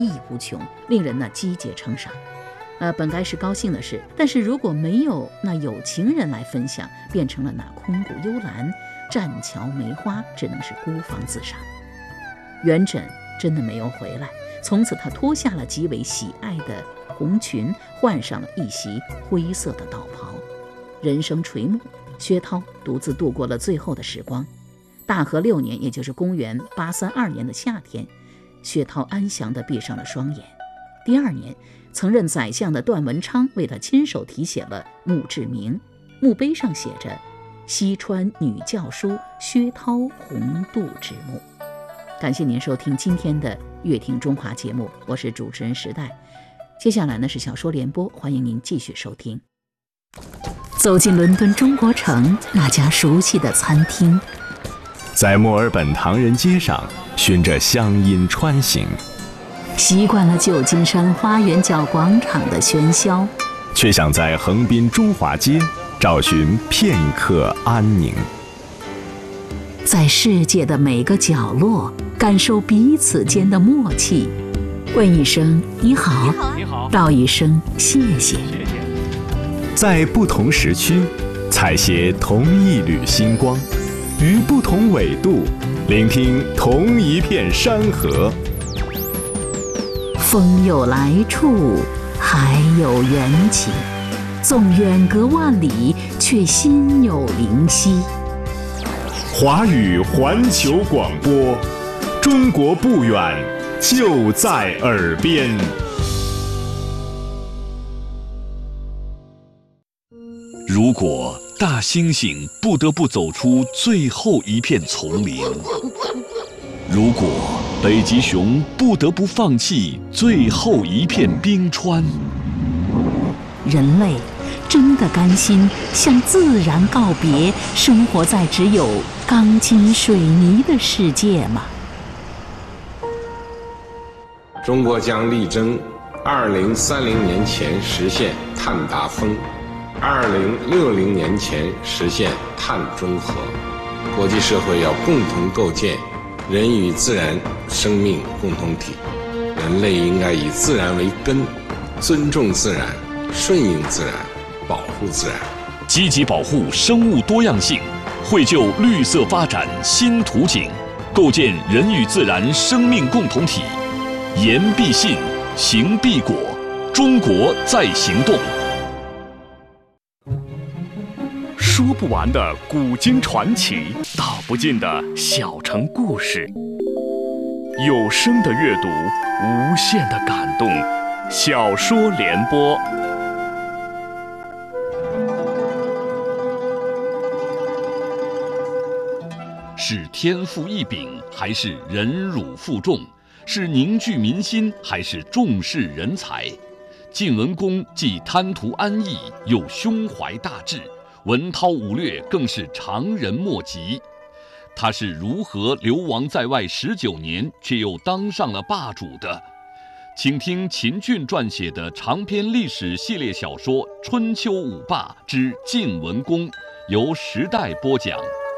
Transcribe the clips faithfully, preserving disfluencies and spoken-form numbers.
益无穷，令人呢击节称赏。呃，本该是高兴的事，但是如果没有那有情人来分享，变成了那空谷幽兰、栈桥梅花，只能是孤芳自赏。元稹真的没有回来，从此他脱下了极为喜爱的红裙，换上了一袭灰色的道袍。人生垂暮，薛涛独自度过了最后的时光。大和六年，也就是公元八三二年的夏天，薛涛安详地闭上了双眼。第二年，曾任宰相的段文昌为他亲手题写了墓志铭，墓碑上写着西川女教书薛涛红度之墓。感谢您收听今天的乐听中华节目，我是主持人时代。接下来呢是小说联播，欢迎您继续收听。走进伦敦中国城那家熟悉的餐厅， 在墨尔本唐人街上循着乡音穿行， 习惯了旧金山花园角广场的喧嚣， 却想在横滨中华街找寻片刻安宁。 在世界的每个角落感受彼此间的默契，问一声你好， 你好， 道一声谢谢。 谢谢。 在不同时区采撷同一缕星光，于不同纬度聆听同一片山河。 风有来处，海有缘起，纵远隔万里，却心有灵犀。 华语环球广播，中国不远，就在耳边。 如果大猩猩不得不走出最后一片丛林，如果北极熊不得不放弃最后一片冰川， 人类真的甘心向自然告别，生活在只有钢筋水泥的世界吗？ 中国将力争二零三零年前实现碳达峰，二零六零年前实现碳中和。国际社会要共同构建人与自然生命共同体，人类应该以自然为根，尊重自然，顺应自然，保护自然， 积极保护生物多样性，绘就绿色发展新图景，构建人与自然生命共同体。言必信，行必果，中国在行动。 说不完的古今传奇，道不尽的小城故事，有声的阅读，无限的感动。小说联播。 是天赋异禀，还是忍辱负重？是凝聚民心，还是重视人才？晋文公既贪图安逸，又胸怀大志，文韬武略更是常人莫及。他是如何流亡在外十九年，却又当上了霸主的？请听秦俊撰写的长篇历史系列小说《春秋五霸之晋文公》，由时代播讲。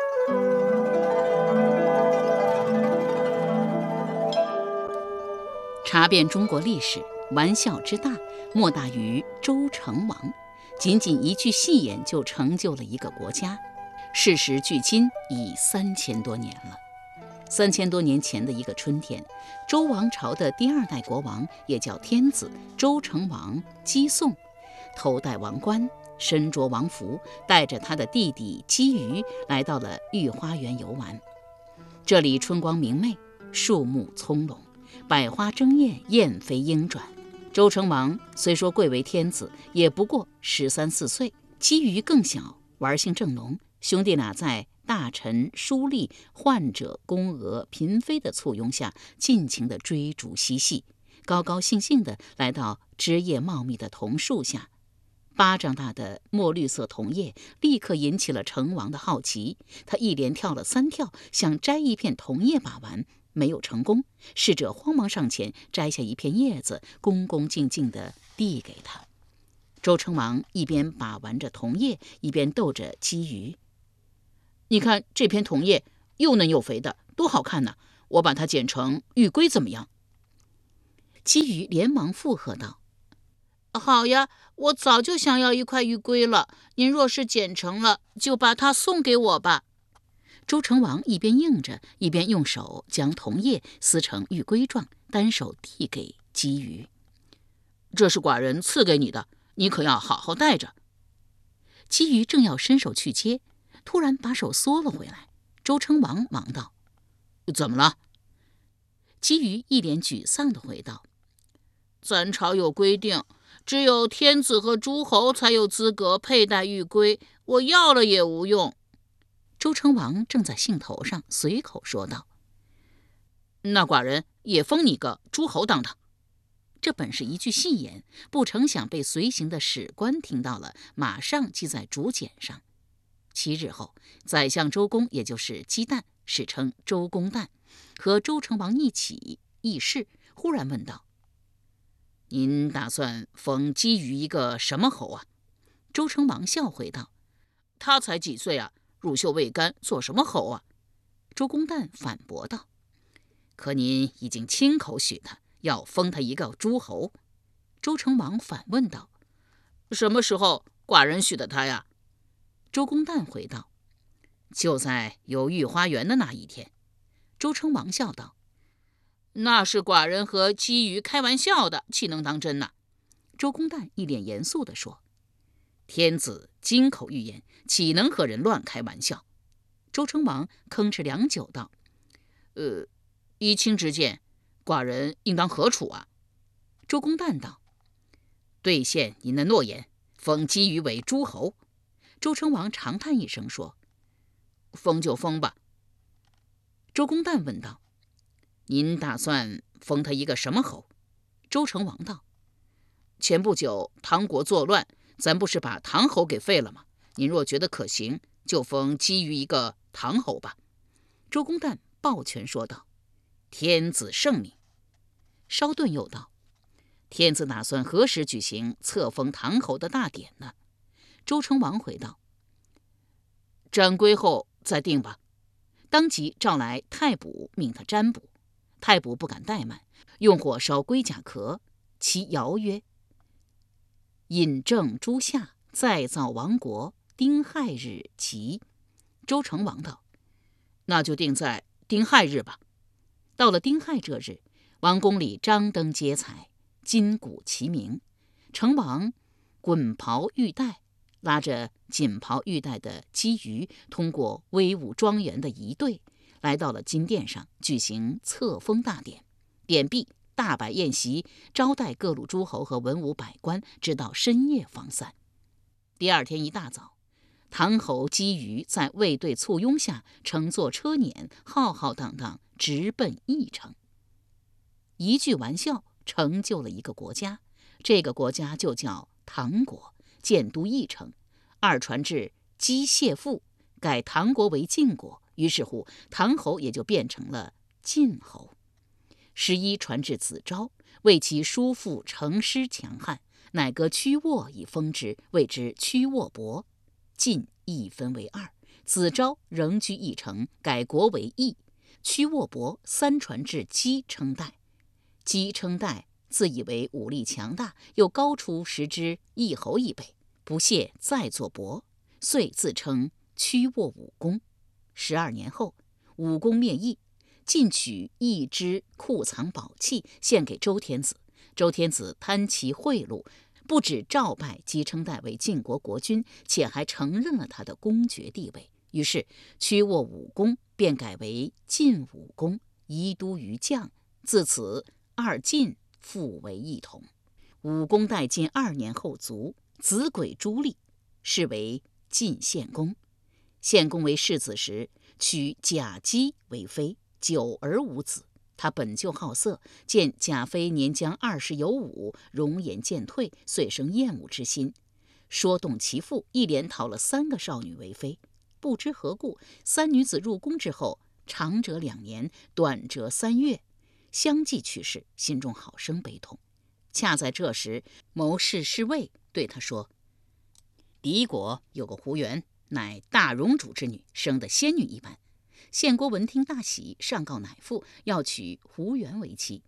查遍中国历史，玩笑之大，莫大于周成王。仅仅一句戏言就成就了一个国家。事时距今已三千多年了。三千多年前的一个春天，周王朝的第二代国王，也叫天子，周成王姬诵，头戴王冠，身着王服，带着他的弟弟姬瑜来到了御花园游玩。这里春光明媚，树木葱茏，百花争艳，燕飞鹰转。周成王虽说贵为天子，也不过十三四岁，姬瑜更小，玩性正浓。兄弟俩在大臣、书吏、宦者、宫娥、嫔妃的簇拥下，尽情地追逐嬉戏，高高兴兴地来到枝叶茂密的桐树下。巴掌大的墨绿色桐叶立刻引起了成王的好奇，他一连跳了三跳，想摘一片桐叶把玩，没有成功。侍者慌忙上前摘下一片叶子，恭恭敬敬地递给他。周成王一边把玩着桐叶，一边逗着姬瑜：“你看这片桐叶又嫩又肥的，多好看呢！我把它剪成玉圭怎么样？” 姬瑜连忙附和道：“好呀，我早就想要一块玉龟了，您若是捡成了，就把它送给我吧。”周成王一边应着，一边用手将铜叶撕成玉龟状，单手递给姬瑜：“这是寡人赐给你的，你可要好好带着。”姬瑜正要伸手去接，突然把手缩了回来。周成王忙道：“怎么了？”姬瑜一脸沮丧地回道：“咱朝有规定，只有天子和诸侯才有资格佩戴玉龟，我要了也无用。”周成王正在兴头上，随口说道：“那寡人也封你个诸侯当当。”这本是一句戏言，不成想被随行的史官听到了，马上记在竹简上。七日后，宰相周公，也就是姬旦，史称周公旦，和周成王一起议事，忽然问道：“您打算封姬瑜一个什么侯啊？”周成王笑回道：“他才几岁啊，乳臭未干，做什么侯啊？”周公旦反驳道：“可您已经亲口许他，要封他一个诸侯。”周成王反问道：“什么时候寡人许的他呀？”周公旦回道：“就在游御花园的那一天。”周成王笑道：“那是寡人和姬瑜开玩笑的，岂能当真呢？”周公旦一脸严肃地说：“天子金口玉言，岂能和人乱开玩笑？”周成王吭哧良久道：“呃，依卿之见，寡人应当何处啊？”周公旦道：“兑现您的诺言，封姬瑜为诸侯。”周成王长叹一声说：“封就封吧。”周公旦问道：“您打算封他一个什么侯？”周成王道：“前不久唐国作乱，咱不是把唐侯给废了吗？您若觉得可行，就封姬瑜一个唐侯吧。”周公旦抱拳说道：“天子圣明。”稍顿又道：“天子打算何时举行册封唐侯的大典呢？”周成王回道：“占归后再定吧。”当即召来太卜，命他占卜。太卜不敢怠慢，用火烧龟甲壳，其谣曰：“引正诸夏，再造王国，丁亥日吉。”周成王道：“那就定在丁亥日吧。”到了丁亥这日，王宫里张灯结彩，金鼓齐鸣。成王滚袍玉带，拉着锦袍玉带的姬瑜，通过威武庄严的仪队，来到了金殿上举行册封大典。典毕，大摆宴席，招待各路诸侯和文武百官，直到深夜方散。第二天一大早，唐侯姬瑜在卫队簇拥下，乘坐车辇，浩浩荡荡直奔邺城。一句玩笑成就了一个国家，这个国家就叫唐国，建都邺城。二传至姬谢父，改唐国为晋国，于是乎唐侯也就变成了晋侯。十一传至子昭，为其叔父成师强悍，乃割屈沃以封之，谓之屈沃伯。晋一分为二，子昭仍居邺城，改国为邑。屈沃伯三传至姬称代，姬称代自以为武力强大，又高出十之邑侯一辈，不屑再作伯，遂自称屈沃武公。十二年后，武公灭邑，晋取邑之库藏宝器，献给周天子。周天子贪其贿赂，不止诏拜姬称代为晋国国君，且还承认了他的公爵地位。于是屈沃武公便改为晋武公，移都于绛。自此二晋复为一统。武公代晋二年后卒，子轨朱立，是为晋献公。献公为世子时，娶贾姬为妃，久而无子。他本就好色，见贾妃年将二十有五，容颜渐退，遂生厌恶之心，说动其父，一连讨了三个少女为妃。不知何故，三女子入宫之后，长者两年，短则三月，相继去世，心中好生悲痛。恰在这时，谋士侍卫对他说：“敌国有个胡元，乃大荣主之女，生得仙女一般。”献国闻听大喜，上告乃父，要娶胡元为妻。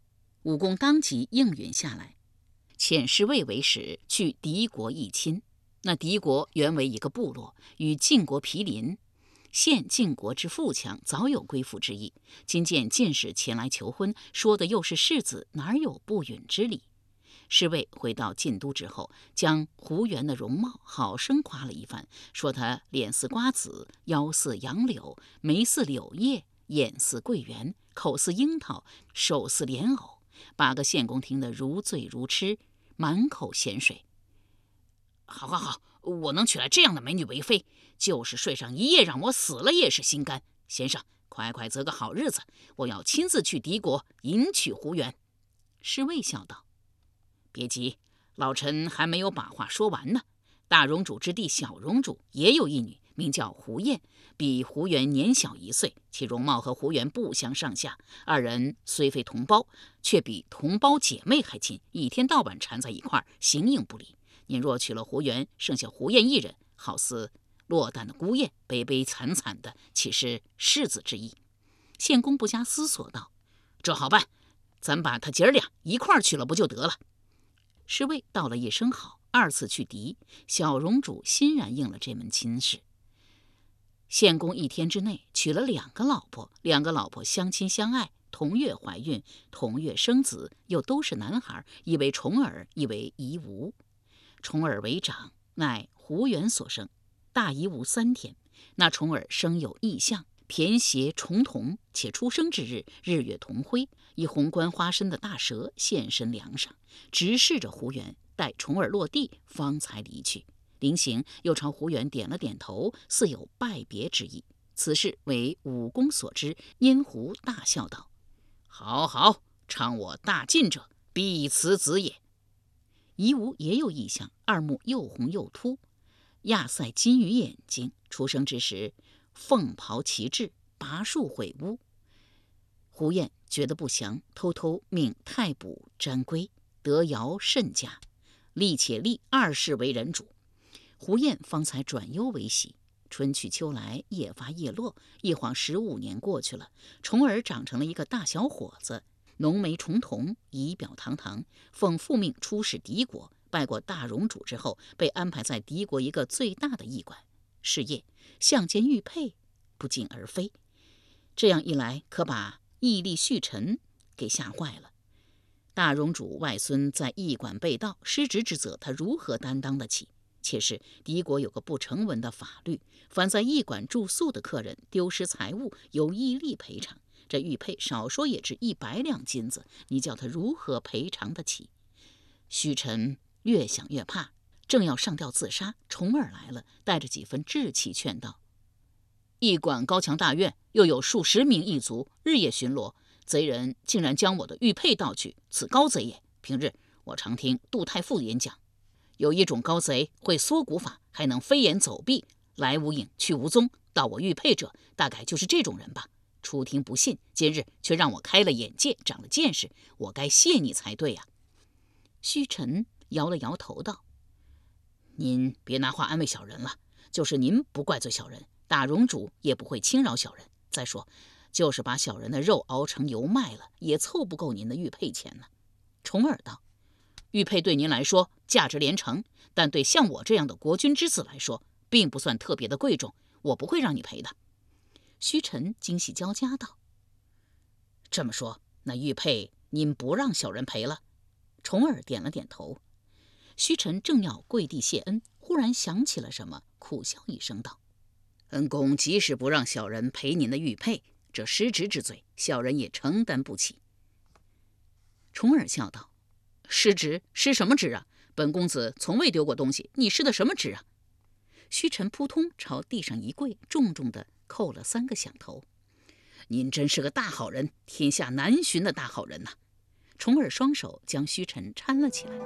武公当即应允下来，遣侍卫为使去敌国议亲。那敌国原为一个部落，与晋国毗邻，现晋国之富强，早有归附之意。今见晋使前来求婚，说的又是世子，哪有不允之理？侍卫回到晋都之后，将胡元的容貌好生夸了一番，说他脸似瓜子，腰似杨柳，眉似柳叶，眼似桂圆，口似樱桃，手似莲藕，八个县公听得如醉如痴，满口咸水。好好好，我能娶来这样的美女为妃，就是睡上一夜，让我死了也是心甘。先生，快快择个好日子，我要亲自去敌国迎娶胡元。侍卫笑道：别急，老臣还没有把话说完呢。大荣主之弟小荣主也有一女，名叫胡燕，比胡元年小一岁，其容貌和胡元不相上下。二人虽非同胞，却比同胞姐妹还亲，一天到晚缠在一块儿，形影不离。您若娶了胡元，剩下胡燕一人，好似落单的孤雁，悲悲惨惨的，岂是世子之意？献公不加思索道：这好办，咱把他姐儿俩一块儿娶了不就得了？侍卫道了一声好，二次去敌，小荣主欣然应了这门亲事。献公一天之内娶了两个老婆，两个老婆相亲相爱，同月怀孕，同月生子，又都是男孩，一为重耳，一为夷吾。重耳为长，乃胡元所生，大夷吾三天。那重耳生有异象，偏邪重瞳，且出生之日，日月同辉，一红冠花身的大蛇现身梁上，直视着胡元，待重耳落地，方才离去。临行又朝胡元点了点头，似有拜别之意。此事为武公所知，因胡大笑道：好好，常我大晋者，必此子也。夷吾也有异象，二目又红又凸，亚塞金鱼眼睛，出生之时凤袍旗帜，拔树毁屋。胡燕觉得不祥，偷偷命太卜占龟，得尧甚佳，立且立二世为人主。胡燕方才转忧为喜。春去秋来，夜发夜落，一晃十五年过去了，重耳长成了一个大小伙子，浓眉重瞳，仪表堂堂，奉父命出使敌国，拜过大荣主之后，被安排在敌国一个最大的驿馆。是夜，相见玉佩不胫而飞。这样一来，可把义吏旭臣给吓坏了。大荣主外孙在驿馆被盗，失职之责，他如何担当得起？且是敌国有个不成文的法律，凡在驿馆住宿的客人丢失财物，由义吏赔偿。这玉佩少说也值一百两金子，你叫他如何赔偿得起？旭臣越想越怕，正要上吊自杀，重耳来了，带着几分志气劝道：驿馆高墙大院，又有数十名驿卒日夜巡逻，贼人竟然将我的玉佩盗去，此高贼也。平日我常听杜太傅演讲，有一种高贼会缩骨法，还能飞檐走壁，来无影去无踪，盗我玉佩者大概就是这种人吧。初听不信，今日却让我开了眼界，长了见识，我该谢你才对啊。旭臣摇了摇头道：您别拿话安慰小人了，就是您不怪罪小人，大荣主也不会轻饶小人。再说就是把小人的肉熬成油卖了，也凑不够您的玉佩钱呢。重耳道：玉佩对您来说价值连城，但对像我这样的国君之子来说，并不算特别的贵重，我不会让你赔的。虚臣惊喜交加道：这么说，那玉佩您不让小人赔了？重耳点了点头。虚臣正要跪地谢恩，忽然想起了什么，苦笑一声道：恩公即使不让小人赔您的玉佩，这失职之罪，小人也承担不起。重耳笑道：失职？失什么职啊？本公子从未丢过东西，你失的什么职啊？虚臣扑通朝地上一跪，重重地叩了三个响头。您真是个大好人，天下难寻的大好人呐、啊！重耳双手将虚臣搀了起来。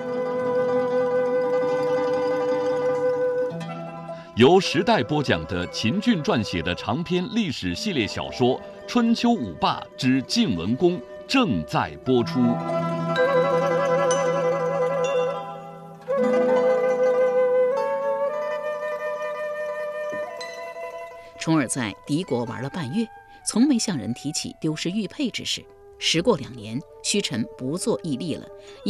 由时代播讲的秦俊撰写的长篇历史系列小说《春秋五霸之晋文公》正在播出。 重耳在敌国玩了半月，从没向人提起丢失玉佩之事。 时过两年，虚臣不做义吏了，